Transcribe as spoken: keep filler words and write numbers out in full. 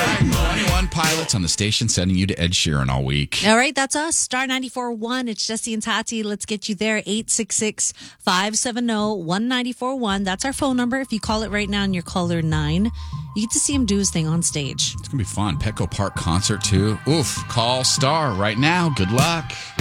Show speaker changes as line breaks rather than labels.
twenty-one Pilots on the station sending you to Ed Sheeran all week.
All right, that's us. Star ninety-four point one. It's Jesse and Tati. Let's get you there. eight six six, five seven zero, one nine four one. That's our phone number. If you call it right now and you're caller nine, you get to see him do his thing on stage.
It's going to be fun. Petco Park concert, too. Oof. Call Star right now. Good luck.